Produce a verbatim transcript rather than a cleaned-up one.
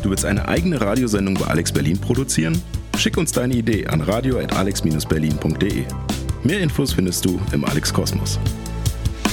Du willst eine eigene Radiosendung bei Alex Berlin produzieren? Schick uns deine Idee an radio at alex berlin punkt de. Mehr Infos findest du im Alex Kosmos.